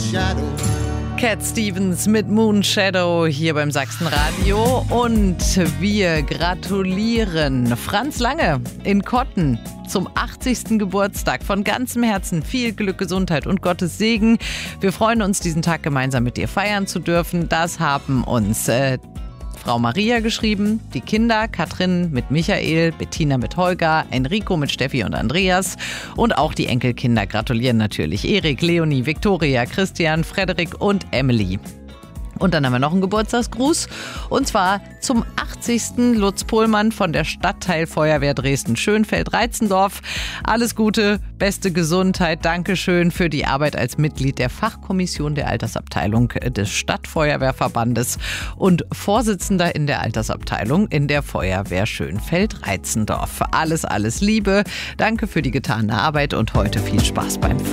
shadow. Cat Stevens mit Moon Shadow hier beim Sachsenradio und wir gratulieren Franz Lange in Kotten zum 80. Geburtstag. Von ganzem Herzen viel Glück, Gesundheit und Gottes Segen. Wir freuen uns, diesen Tag gemeinsam mit dir feiern zu dürfen. Das haben uns Frau Maria geschrieben, die Kinder, Katrin mit Michael, Bettina mit Holger, Enrico mit Steffi und Andreas und auch die Enkelkinder gratulieren natürlich. Erik, Leonie, Viktoria, Christian, Frederik und Emily. Und dann haben wir noch einen Geburtstagsgruß und zwar zum 80. Lutz Pohlmann von der Stadtteilfeuerwehr Dresden-Schönfeld-Reitzendorf. Alles Gute, beste Gesundheit, Dankeschön für die Arbeit als Mitglied der Fachkommission der Altersabteilung des Stadtfeuerwehrverbandes und Vorsitzender in der Altersabteilung in der Feuerwehr Schönfeld-Reitzendorf. Alles Liebe, danke für die getane Arbeit und heute viel Spaß beim